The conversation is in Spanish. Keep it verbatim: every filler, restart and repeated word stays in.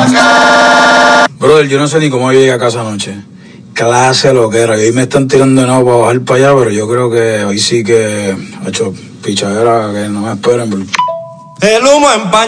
Brother, yo no sé ni cómo llegué a casa anoche. Clase lo que era. Y hoy me están tirando de nuevo para bajar para allá, pero yo creo que hoy sí que he hecho pichadera que no me esperen. Bro. El humo empaña.